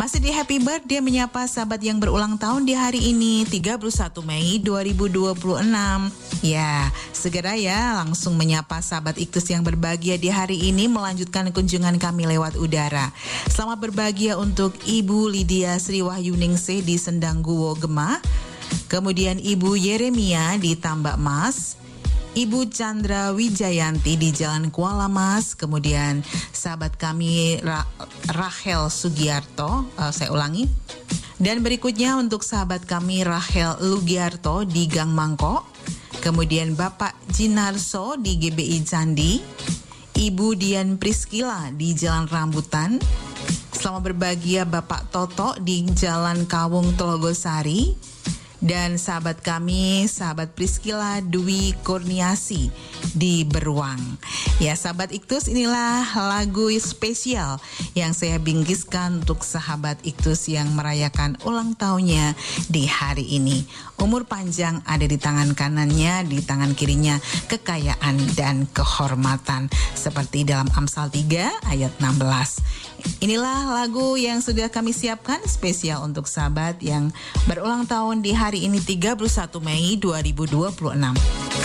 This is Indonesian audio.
Masih di Happy Birthday menyapa sahabat yang berulang tahun di hari ini 31 Mei 2026. Ya, segera ya langsung menyapa sahabat Iktus yang berbahagia di hari ini melanjutkan kunjungan kami lewat udara. Selamat berbahagia untuk Ibu Lydia Sri Wahyuningsih di Sendangguwo Gemah. Kemudian Ibu Yeremia di Tambak Mas, Ibu Chandra Wijayanti di Jalan Kuala Mas, kemudian sahabat kami Rachel Sugiarto, saya ulangi. Dan berikutnya untuk sahabat kami Rachel Lugiarto di Gang Mangkok, kemudian Bapak Jinarso di GBI Candi, Ibu Dian Priskila di Jalan Rambutan. Selamat berbahagia Bapak Toto di Jalan Kawung Telogosari. Dan sahabat kami, sahabat Priskila Dwi Kurniasi di Beruang. Ya sahabat Iktus, inilah lagu spesial yang saya bingkiskan untuk sahabat Iktus yang merayakan ulang tahunnya di hari ini. Umur panjang ada di tangan kanannya, di tangan kirinya kekayaan dan kehormatan. Seperti dalam Amsal 3 ayat 16. Inilah lagu yang sudah kami siapkan spesial untuk sahabat yang berulang tahun di hari ini 31 Mei 2026.